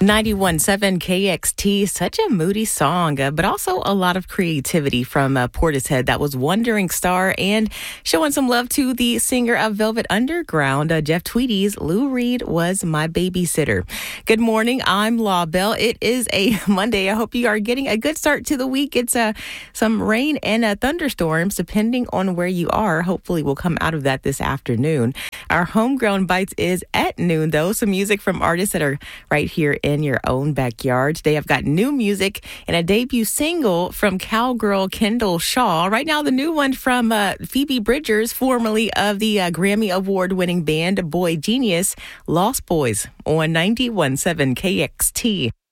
91.7 KXT, such a moody song, but also a lot of creativity from Portishead. That was Wandering Star, and showing some love to the singer of Velvet Underground, Jeff Tweedy's Lou Reed Was My Babysitter. Good morning, I'm Law Bell. It is a Monday. I hope you are getting a good start to the week. It's some rain and thunderstorms, depending on where you are. Hopefully we'll come out of that this afternoon. Our Homegrown Bites is at noon, though. Some music from artists that are right here in your own backyard. Today I've got new music and a debut single from cowgirl Kendall Shaw. Right now, the new one from Phoebe Bridgers, formerly of the Grammy Award-winning band Boy Genius, Lost Boys on 91.7 KXT.